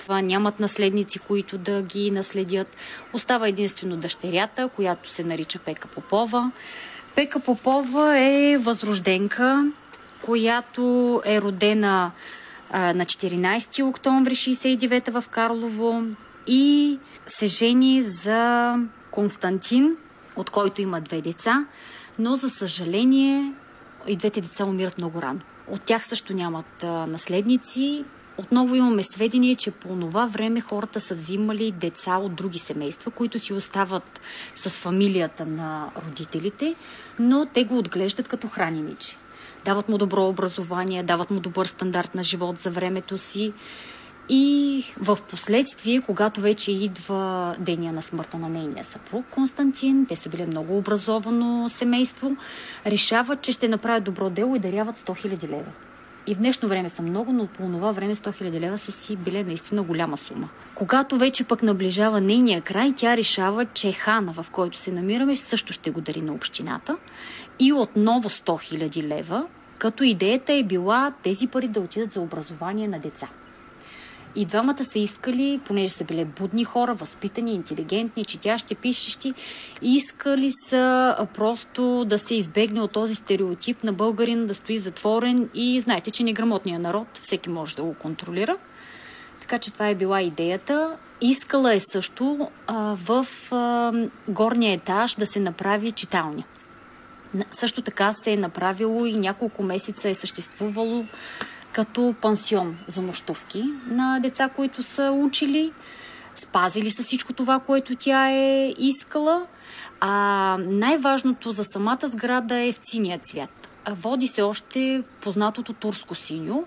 Нямат наследници, които да ги наследят. Остава единствено дъщерята, която се нарича Пека Попова. Пека Попова е възрожденка, която е родена на 14 октомври 69 в Карлово и се жени за Константин, от който има 2 деца, но за съжаление и 2 деца умират много рано. От тях също нямат наследници. Отново имаме сведения, че по това време хората са взимали деца от други семейства, които си остават с фамилията на родителите, но те го отглеждат като хранениче. Дават му добро образование, дават му добър стандарт на живот за времето си и в последствие, когато вече идва деня на смъртта на нейния съпруг Константин, те са били много образовано семейство, решават, че ще направят добро дело и даряват 100 000 лева. И в днешно време са много, но по това време 100 000 лева са си били наистина голяма сума. Когато вече пък наближава нейния край, тя решава, че хана, в който се намираме, също ще го дари на общината. И отново 100 000 лева, като идеята е била тези пари да отидат за образование на деца. И двамата са искали, понеже са били будни хора, възпитани, интелигентни, четящи, пишещи, искали са просто да се избегне от този стереотип на българин да стои затворен и знаете, че неграмотният народ всеки може да го контролира. Така че това е била идеята. Искала е също в горния етаж да се направи читалня. Също така се е направило и няколко месеца е съществувало като пансион за нощувки на деца, които са учили. Спазили са всичко това, което тя е искала. Най-важното за самата сграда е синият цвят. Води се още познатото турско синьо,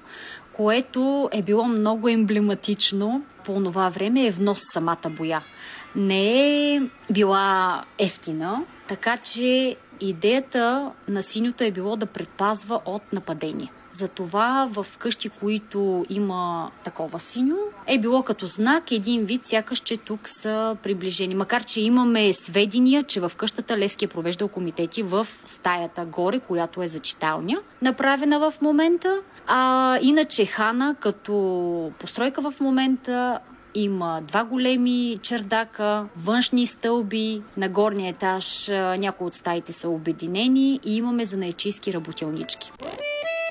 което е било много емблематично по това време, е внос самата боя. Не е била ефтина, така че идеята на синьото е било да предпазва от нападение. Затова в къщи, които има такова синьо, е било като знак един вид, сякаш, че тук са приближени. Макар, че имаме сведения, че в къщата Левски е провеждал комитети в стаята горе, която е за читалня, направена в момента. Иначе хана, като постройка в момента, има 2 големи чердака, външни стълби, на горния етаж някои от стаите са обединени и имаме занаятчийски работилнички.